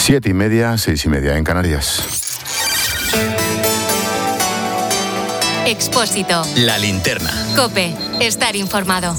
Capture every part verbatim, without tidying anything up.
Siete y media, seis y media en Canarias. Expósito. La linterna. COPE. Estar informado.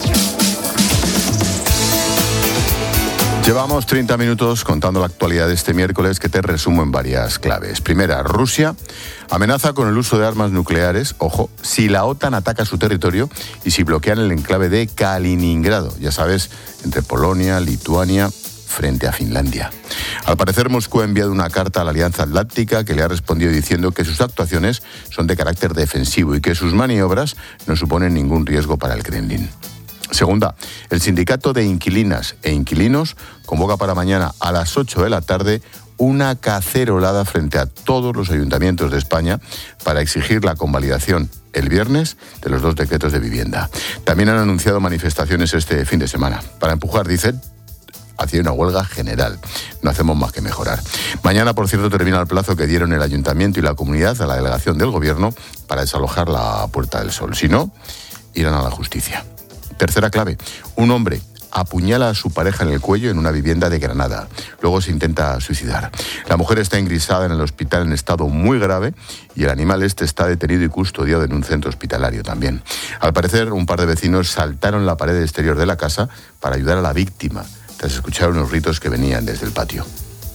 Llevamos treinta minutos contando la actualidad de este miércoles, que te resumo en varias claves. Primera, Rusia amenaza con el uso de armas nucleares, ojo, si la OTAN ataca su territorio y si bloquean el enclave de Kaliningrado, ya sabes, entre Polonia, Lituania, frente a Finlandia. Al parecer, Moscú ha enviado una carta a la Alianza Atlántica que le ha respondido diciendo que sus actuaciones son de carácter defensivo y que sus maniobras no suponen ningún riesgo para el Kremlin. Segunda, el sindicato de inquilinas e inquilinos convoca para mañana a las ocho de la tarde una cacerolada frente a todos los ayuntamientos de España para exigir la convalidación el viernes de los dos decretos de vivienda. También han anunciado manifestaciones este fin de semana para empujar, dicen, hacia una huelga general. No hacemos más que mejorar. Mañana, por cierto, termina el plazo que dieron el Ayuntamiento y la Comunidad a la delegación del Gobierno para desalojar la Puerta del Sol. Si no, irán a la justicia. Tercera clave. Un hombre apuñala a su pareja en el cuello en una vivienda de Granada. Luego se intenta suicidar. La mujer está ingresada en el hospital en estado muy grave y el animal este está detenido y custodiado en un centro hospitalario también. Al parecer, un par de vecinos saltaron la pared exterior de la casa para ayudar a la víctima, tras escuchar unos gritos que venían desde el patio.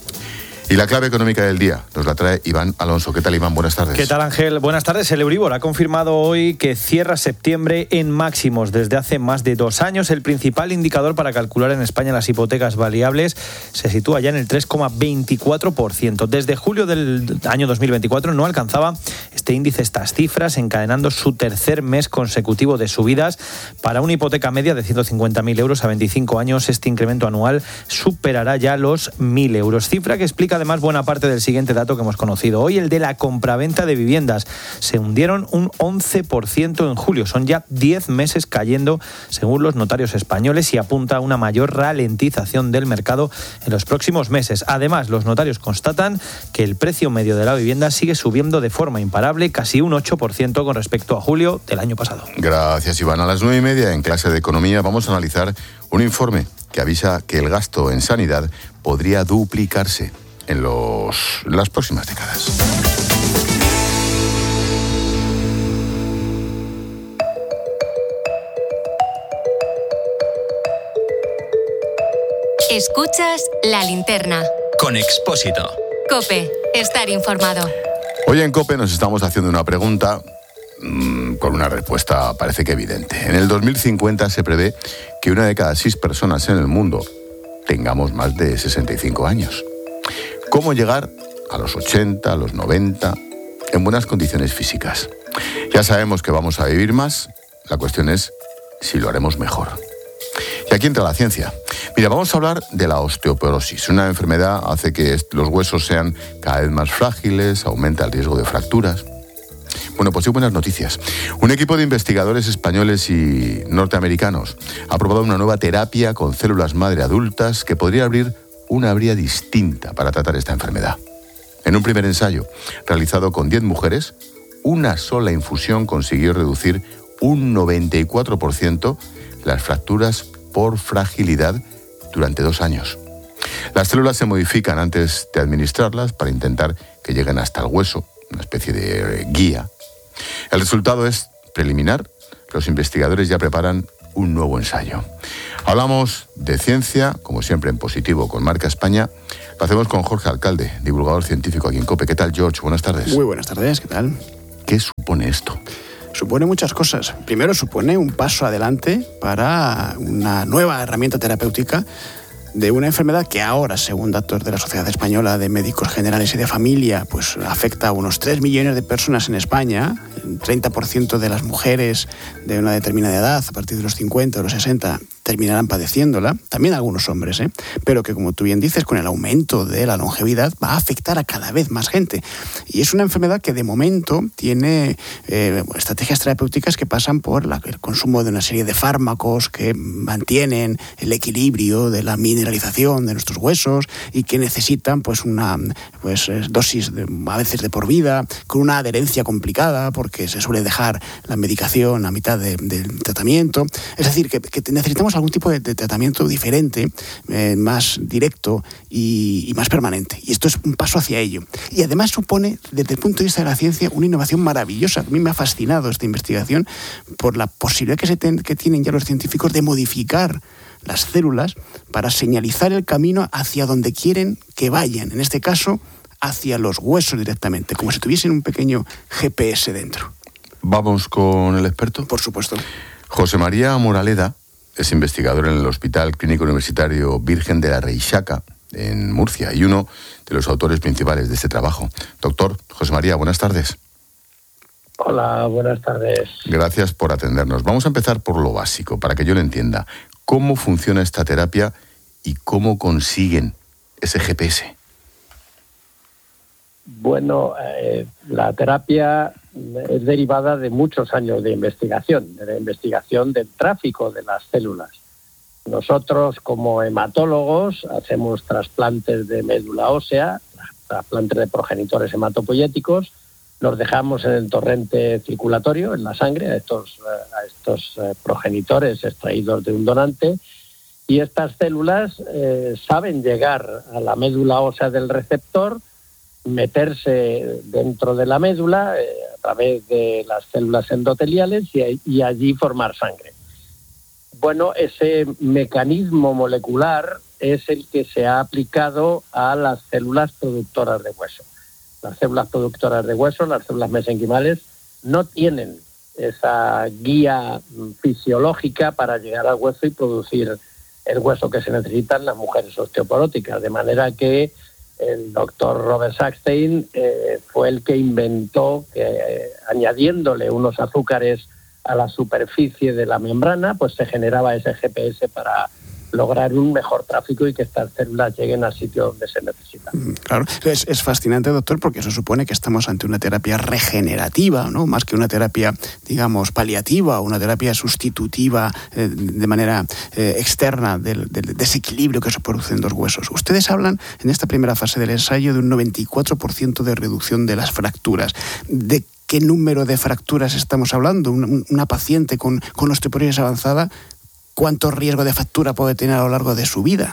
Y la clave económica del día nos la trae Iván Alonso. ¿Qué tal, Iván? Buenas tardes. ¿Qué tal, Ángel? Buenas tardes. El Euribor ha confirmado hoy que cierra septiembre en máximos desde hace más de dos años. El principal indicador para calcular en España las hipotecas variables se sitúa ya en el tres coma veinticuatro por ciento. Desde julio del año dos mil veinticuatro no alcanzaba este índice estas cifras, encadenando su tercer mes consecutivo de subidas. Para una hipoteca media de ciento cincuenta mil euros a veinticinco años, este incremento anual superará ya los mil euros. Cifra que explica además buena parte del siguiente dato que hemos conocido hoy, el de la compraventa de viviendas. Se hundieron un once por ciento en julio. Son ya diez meses cayendo, según los notarios españoles, y apunta a una mayor ralentización del mercado en los próximos meses. Además, los notarios constatan que el precio medio de la vivienda sigue subiendo de forma imparable, casi un ocho por ciento con respecto a julio del año pasado. Gracias, Iván. A las nueve y media, en clase de economía, vamos a analizar un informe que avisa que el gasto en sanidad podría duplicarse en los, las próximas décadas. Escuchas La Linterna. Con Expósito. COPE. Estar informado. Hoy en COPE nos estamos haciendo una pregunta mmm, con una respuesta parece que evidente. En el dos mil cincuenta se prevé que una de cada seis personas en el mundo tengamos más de sesenta y cinco años. ¿Cómo llegar a los ochenta, a los noventa, en buenas condiciones físicas? Ya sabemos que vamos a vivir más, la cuestión es si lo haremos mejor. Y aquí entra la ciencia. Mira, vamos a hablar de la osteoporosis. Una enfermedad hace que los huesos sean cada vez más frágiles, aumenta el riesgo de fracturas. Bueno, pues hay buenas noticias. Un equipo de investigadores españoles y norteamericanos ha probado una nueva terapia con células madre adultas que podría abrir una vía distinta para tratar esta enfermedad. En un primer ensayo, realizado con diez mujeres, una sola infusión consiguió reducir un noventa y cuatro por ciento las fracturas por fragilidad durante dos años. Las células se modifican antes de administrarlas para intentar que lleguen hasta el hueso, una especie de guía. El resultado es preliminar. Los investigadores ya preparan un nuevo ensayo. Hablamos de ciencia, como siempre en positivo, con Marca España. Lo hacemos con Jorge Alcalde, divulgador científico aquí en COPE. ¿Qué tal, George? Buenas tardes. Muy buenas tardes, ¿qué tal? ¿Qué supone esto? Supone muchas cosas. Primero, supone un paso adelante para una nueva herramienta terapéutica de una enfermedad que ahora, según datos de la Sociedad Española de Médicos Generales y de Familia, pues afecta a unos tres millones de personas en España. El treinta por ciento de las mujeres de una determinada edad, a partir de los cincuenta o los sesenta, terminarán padeciéndola, también algunos hombres, ¿eh? Pero que, como tú bien dices, con el aumento de la longevidad va a afectar a cada vez más gente. Y es una enfermedad que de momento tiene eh, estrategias terapéuticas que pasan por la, el consumo de una serie de fármacos que mantienen el equilibrio de la mineralización de nuestros huesos y que necesitan pues una pues dosis de, a veces de por vida, con una adherencia complicada porque se suele dejar la medicación a mitad de, del tratamiento. Es decir, que, que necesitamos algún tipo de, de tratamiento diferente, eh, más directo y, y más permanente. Y esto es un paso hacia ello. Y además supone, desde el punto de vista de la ciencia, una innovación maravillosa. A mí me ha fascinado esta investigación por la posibilidad que, se ten, que tienen ya los científicos de modificar las células para señalizar el camino hacia donde quieren que vayan. En este caso, hacia los huesos directamente, como si tuviesen un pequeño G P S dentro. ¿Vamos con el experto? Por supuesto. José María Moraleda es investigador en el Hospital Clínico Universitario Virgen de la Reixaca, en Murcia, y uno de los autores principales de este trabajo. Doctor José María, buenas tardes. Hola, buenas tardes. Gracias por atendernos. Vamos a empezar por lo básico, para que yo lo entienda. ¿Cómo funciona esta terapia y cómo consiguen ese G P S? Bueno, eh, la terapia es derivada de muchos años de investigación, de la investigación del tráfico de las células. Nosotros, como hematólogos, hacemos trasplantes de médula ósea, trasplantes de progenitores hematopoyéticos, los dejamos en el torrente circulatorio, en la sangre, a estos, a estos progenitores extraídos de un donante, y estas células eh, saben llegar a la médula ósea del receptor, meterse dentro de la médula eh, a través de las células endoteliales y, y allí formar sangre. Bueno, ese mecanismo molecular es el que se ha aplicado a las células productoras de hueso. Las células productoras de hueso, las células mesenquimales, no tienen esa guía fisiológica para llegar al hueso y producir el hueso que se necesita en las mujeres osteoporóticas, de manera que el doctor Robert Sackstein eh, fue el que inventó que eh, añadiéndole unos azúcares a la superficie de la membrana, pues se generaba ese G P S para lograr un mejor tráfico y que estas células lleguen al sitio donde se necesitan. Claro, es, es fascinante, doctor, porque eso supone que estamos ante una terapia regenerativa, ¿no? Más que una terapia, digamos, paliativa o una terapia sustitutiva eh, de manera eh, externa del, del desequilibrio que se produce en los huesos. Ustedes hablan en esta primera fase del ensayo de un noventa y cuatro por ciento de reducción de las fracturas. ¿De qué número de fracturas estamos hablando? Una, una paciente con, con osteoporosis avanzada, ¿cuánto riesgo de fractura puede tener a lo largo de su vida?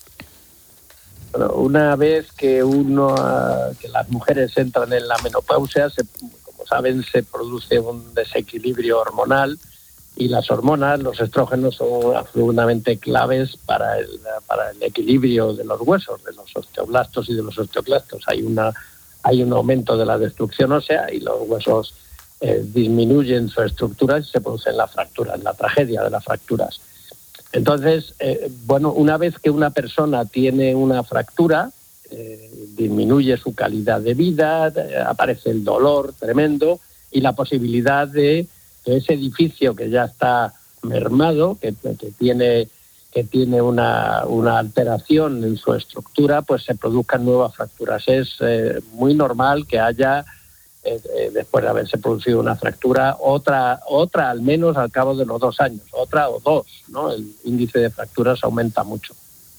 Bueno, una vez que uno, que las mujeres entran en la menopausia, se, como saben, se produce un desequilibrio hormonal y las hormonas, los estrógenos, son absolutamente claves para el, para el equilibrio de los huesos, de los osteoblastos y de los osteoclastos. Hay una, hay un aumento de la destrucción ósea y los huesos eh, disminuyen su estructura y se producen las fracturas, la tragedia de las fracturas. Entonces, eh, bueno, una vez que una persona tiene una fractura, eh, disminuye su calidad de vida, eh, aparece el dolor tremendo y la posibilidad de que ese edificio que ya está mermado, que, que tiene, que tiene una, una alteración en su estructura, pues se produzcan nuevas fracturas. Es eh, muy normal que haya, Eh, eh, después de haberse producido una fractura, otra otra al menos al cabo de los dos años, otra o dos, ¿no? El índice de fracturas aumenta mucho.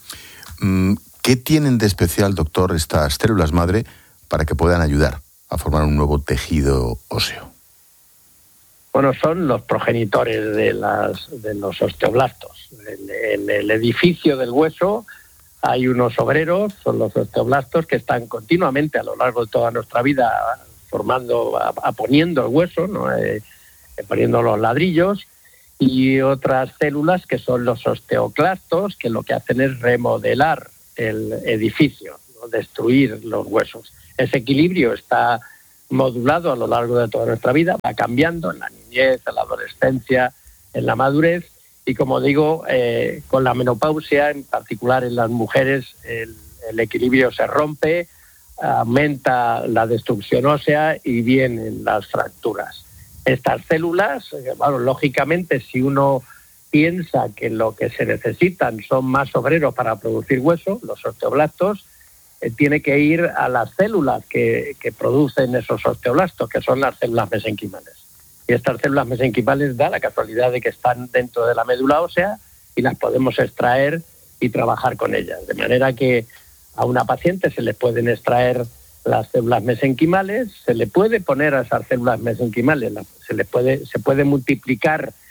¿Qué tienen de especial, doctor, estas células madre para que puedan ayudar a formar un nuevo tejido óseo? Bueno, son los progenitores de, las, de los osteoblastos. En, en el edificio del hueso hay unos obreros, son los osteoblastos, que están continuamente a lo largo de toda nuestra vida formando, a, a poniendo el hueso, ¿no? eh, poniendo los ladrillos, y otras células que son los osteoclastos, que lo que hacen es remodelar el edificio, ¿no? Destruir los huesos. Ese equilibrio está modulado a lo largo de toda nuestra vida, va cambiando en la niñez, en la adolescencia, en la madurez, y como digo, eh, con la menopausia, en particular en las mujeres, el, el equilibrio se rompe, aumenta la destrucción ósea y vienen las fracturas. Estas células, bueno, lógicamente, si uno piensa que lo que se necesitan son más obreros para producir hueso, los osteoblastos, eh, tiene que ir a las células que, que producen esos osteoblastos, que son las células mesenquimales. Y estas células mesenquimales da la casualidad de que están dentro de la médula ósea y las podemos extraer y trabajar con ellas. De manera que a una paciente se le pueden extraer las células mesenquimales, se le puede poner a esas células mesenquimales, se le puede, se puede multiplicar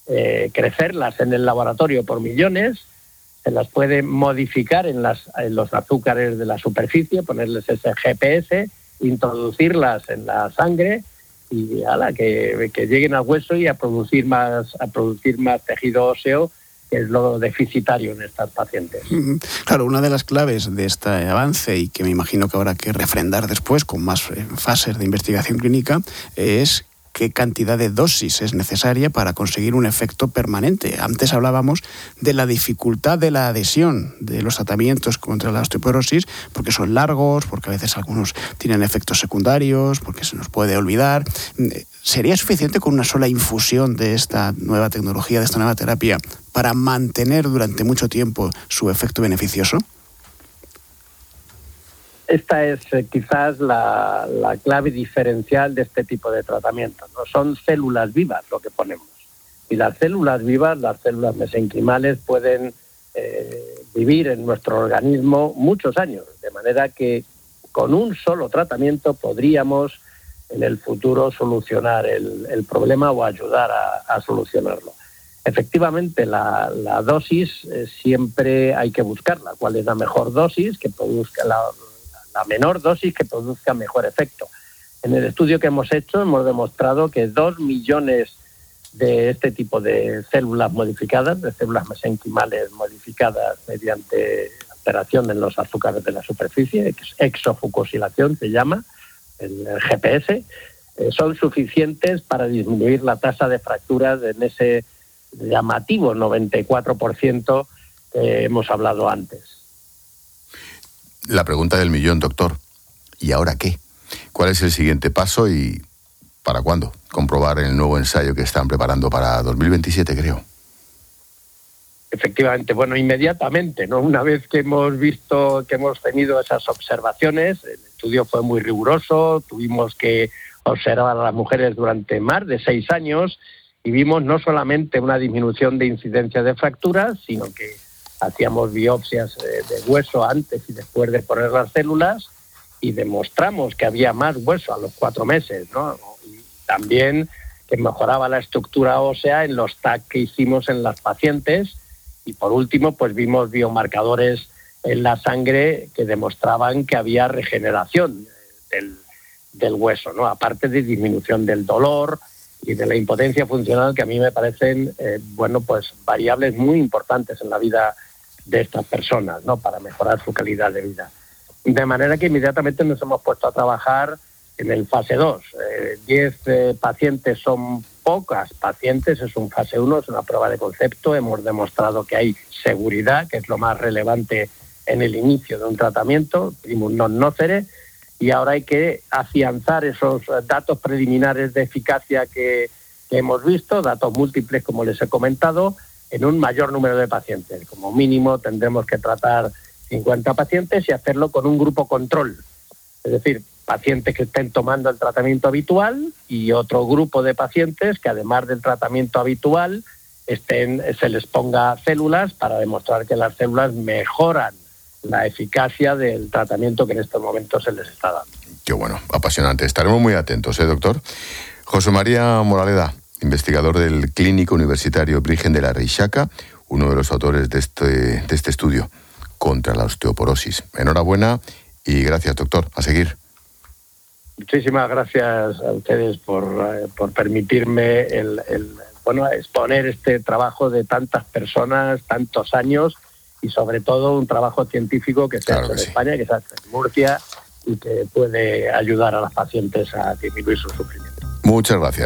eh, crecerlas en el laboratorio por millones, se las puede modificar en, las, en los azúcares de la superficie, ponerles ese G P S, introducirlas en la sangre y ala, que, que lleguen al hueso y a producir más, a producir más tejido óseo, que es lo deficitario en estas pacientes. Claro, una de las claves de este avance, y que me imagino que habrá que refrendar después con más fases de investigación clínica, es qué cantidad de dosis es necesaria para conseguir un efecto permanente. Antes hablábamos de la dificultad de la adhesión de los tratamientos contra la osteoporosis, porque son largos, porque a veces algunos tienen efectos secundarios, porque se nos puede olvidar. ¿Sería suficiente con una sola infusión de esta nueva tecnología, de esta nueva terapia, para mantener durante mucho tiempo su efecto beneficioso? Esta es eh, quizás la, la clave diferencial de este tipo de tratamientos, ¿no? Son células vivas lo que ponemos. Y las células vivas, las células mesenquimales, pueden eh, vivir en nuestro organismo muchos años, de manera que con un solo tratamiento podríamos en el futuro solucionar el, el problema o ayudar a, a solucionarlo. Efectivamente, la, la dosis eh, siempre hay que buscarla. ¿Cuál es la mejor dosis que produzca la la menor dosis que produzca mejor efecto? En el estudio que hemos hecho hemos demostrado que dos millones de este tipo de células modificadas, de células mesenquimales modificadas mediante alteración en los azúcares de la superficie, exofucosilación se llama, el G P S, eh, son suficientes para disminuir la tasa de fracturas en ese llamativo noventa y cuatro por ciento que hemos hablado antes. La pregunta del millón, doctor. ¿Y ahora qué? ¿Cuál es el siguiente paso y para cuándo? Comprobar el nuevo ensayo que están preparando para dos mil veintisiete, creo. Efectivamente, bueno, inmediatamente, ¿no? Una vez que hemos visto, que hemos tenido esas observaciones, el estudio fue muy riguroso, tuvimos que observar a las mujeres durante más de seis años y vimos no solamente una disminución de incidencia de fracturas, sino que hacíamos biopsias de hueso antes y después de poner las células y demostramos que había más hueso a los cuatro meses, ¿no? Y también que mejoraba la estructura ósea en los T A C que hicimos en las pacientes. Y por último, pues vimos biomarcadores en la sangre que demostraban que había regeneración del, del hueso, ¿no? Aparte de disminución del dolor y de la impotencia funcional, que a mí me parecen, eh, bueno, pues variables muy importantes en la vida de estas personas, ¿no? Para mejorar su calidad de vida. De manera que inmediatamente nos hemos puesto a trabajar en el fase dos. Eh, diez eh, pacientes son pocas pacientes, es un fase uno, es una prueba de concepto. Hemos demostrado que hay seguridad, que es lo más relevante en el inicio de un tratamiento, primus non nocere, y ahora hay que afianzar esos datos preliminares de eficacia que, que hemos visto, datos múltiples, como les he comentado, en un mayor número de pacientes. Como mínimo tendremos que tratar cincuenta pacientes y hacerlo con un grupo control. Es decir, pacientes que estén tomando el tratamiento habitual y otro grupo de pacientes que además del tratamiento habitual estén, se les ponga células para demostrar que las células mejoran la eficacia del tratamiento que en estos momentos se les está dando. Qué bueno, apasionante. Estaremos muy atentos, ¿eh, doctor? José María Moraleda, investigador del Clínico Universitario Virgen de la Reixaca, uno de los autores de este, de este estudio contra la osteoporosis. Enhorabuena y gracias, doctor. A seguir. Muchísimas gracias a ustedes por, eh, por permitirme el, el, bueno, exponer este trabajo de tantas personas, tantos años, y sobre todo un trabajo científico que se Claro hace que en sí. España, que se hace en Murcia y que puede ayudar a las pacientes a disminuir su sufrimiento. Muchas gracias.